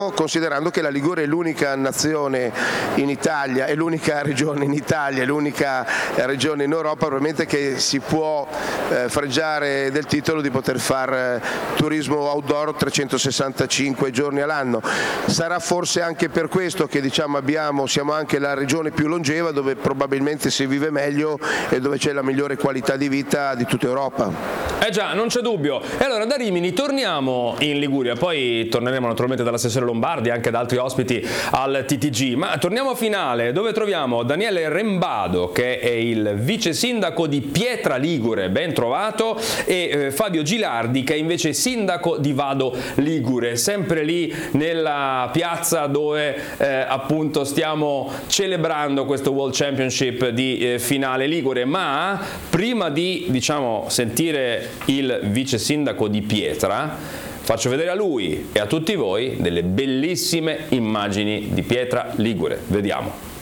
considerando che la Liguria è l'unica nazione in Italia, è l'unica regione in Italia, è l'unica regione in Europa probabilmente che si può fregiare del titolo di poter fare turismo outdoor 365 giorni all'anno. Sarà forse anche per questo che siamo anche la regione più longeva, dove probabilmente si vive meglio e dove c'è la migliore qualità di vita di tutta Europa. Già, non c'è dubbio. E allora da Rimini torniamo in Liguria, poi torneremo naturalmente dalla sessione Lombardi e anche da altri ospiti al TTG, ma torniamo a Finale, dove troviamo Daniele Rembado, che è il vice sindaco di Pietra Ligure, ben trovato, e Fabio Gilardi, che è invece sindaco di Vado Ligure, sempre lì nella piazza dove appunto stiamo celebrando questo World Championship di Finale Ligure. Ma prima di sentire il vice sindaco di Pietra, faccio vedere a lui e a tutti voi delle bellissime immagini di Pietra Ligure. Vediamo.